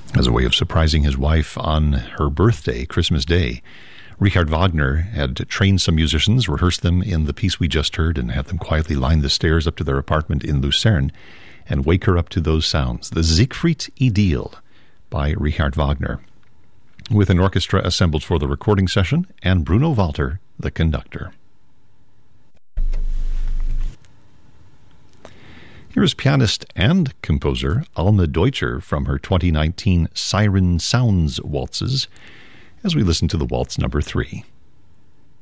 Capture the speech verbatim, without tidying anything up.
As a way of surprising his wife on her birthday, Christmas Day, Richard Wagner had trained some musicians, rehearsed them in the piece we just heard, and had them quietly line the stairs up to their apartment in Lucerne and wake her up to those sounds. The Siegfried Idyll by Richard Wagner, with an orchestra assembled for the recording session and Bruno Walter, the conductor. Here is pianist and composer Alma Deutscher from her twenty nineteen Siren Sounds Waltzes, as we listen to the waltz number three.